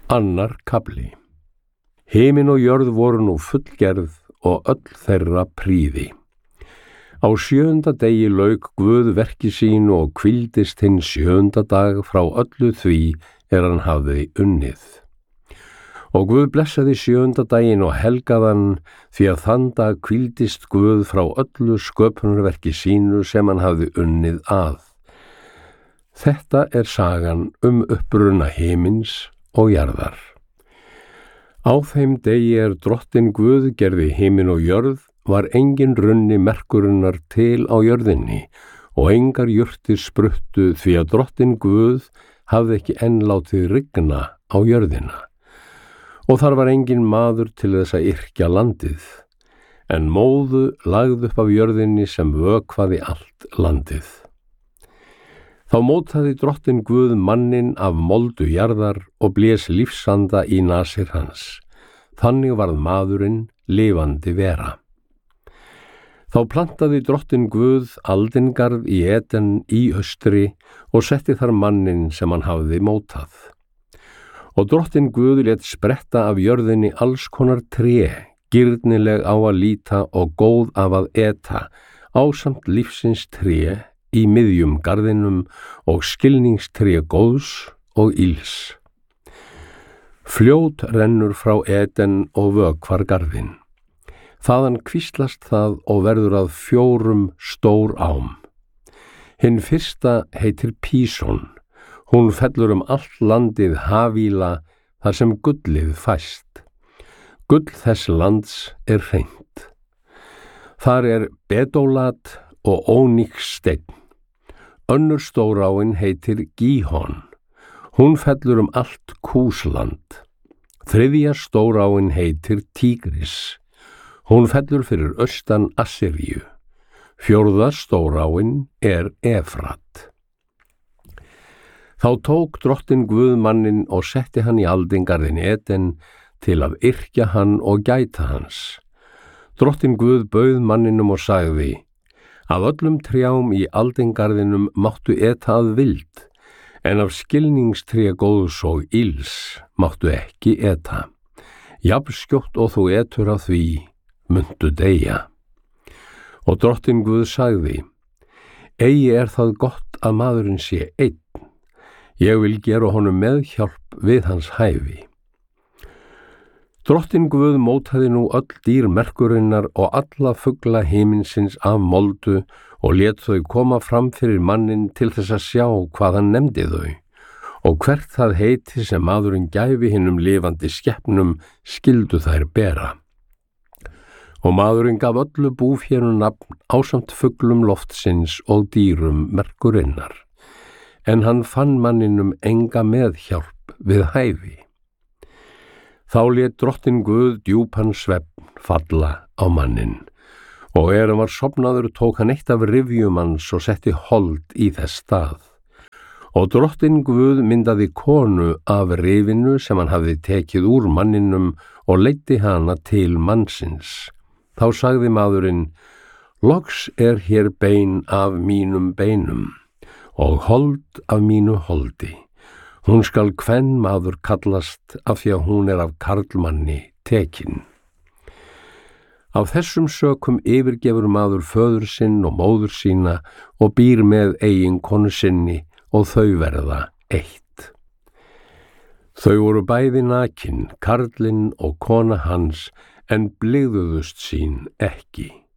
Annar kafli. Himinn og jörð voru nú fullgerð og öll þeirra prýði. Á 7. degi lauk Guð verki sínu og hvíldist hinn 7. dag frá öllu því hann hafði unnið. Og Guð blessaði 7. daginn og helgaðan, því að þann dag hvíldist Guð frá öllu sköpunarverki sínu sem hann hafði unnið að. Þetta sagan uppruna himins og jarðar. Á þeim degi Drottinn Guð gerði himinn og jörð, var engin runni merkurinnar til á jörðinni og engar jurtir spruttu, því að Drottinn Guð hafði ekki enn látið rigna á jörðina. Og þar var engin maður til þess að yrkja landið, en móðu lagði upp af jörðinni sem vökvaði allt landið. Þá mótaði Drottinn Guð manninn af moldu jarðar og blés lífsanda í nasir hans. Þannig varð maðurinn lifandi vera. Þá plantaði Drottinn Guð aldingarð í Eden í austri og setti þar manninn sem hann hafði mótað. Og Drottinn Guð lét spretta af jörðinni alls konar tré, girnileg á að líta og góð af að eta, ásamt lífsins tré í miðjum garðinum og skilningstré góðs og ills. Fljót rennur frá Eden og vökvar garðinn. Þaðan kvíslast það og verður að 4 stór ám. Hinn fyrsta heitir Píson. Hún fellur allt landið Havíla þar sem gullið fæst. Gull þess lands hreint. Þar bedólat og óníkssteinn. Önnur stóráin heitir Gíhon. Hún fellur allt Kúsland. Þriðja stóráin heitir Tígris. Hún fellur fyrir austan Assyríu. 4. stóráin Efrat. Þá tók Drottinn Guð manninn og setti hann í aldingarðinn Eden til að yrkja hann og gæta hans. Drottinn Guð bauð manninum og sagði: Af öllum trjám í aldingarðinum máttu eta að vild, en af skilningstré góðs og ills máttu ekki eta. Jafn skjótt og þú etur af því, muntu deyja. Og Drottinn Guð sagði: Eigi það gott að maðurinn sé einn. Ég vil gera honum meðhjálp við hans hæfi. Drottinn Guð mótaði nú öll dýr merkurinnar og alla fugla himinsins af moldu og lét þau koma fram fyrir manninn til þess að sjá hvað hann nefndi þau, og hvert það heiti sem maðurinn gæfi hinum lifandi skepnum skyldu þær bera. Og maðurinn gaf öllu búfénu nafn ásamt fuglum loftsins og dýrum merkurinnar, en hann fann manninum enga meðhjálp við hæfi. Þá lét Drottinn Guð djúpan svefn falla á manninn, og hann var sofnaður tók hann eitt af rifjum hans og setti hold í þess stað. Og Drottinn Guð myndaði konu af rifinu sem hann hafði tekið úr manninum og leiddi hana til mannsins. Þá sagði maðurinn: Loks hér bein af mínum beinum og hold af mínu holdi. Hún skal kvenmaður kallast af því að hún af karlmanni tekin. Af þessum sökum yfirgefur maður föður sinn og móður sína og býr með eiginkonu sinni og þau verða eitt. Þau voru bæði nakin, karlinn og kona hans, en blygðuðust sín ekki.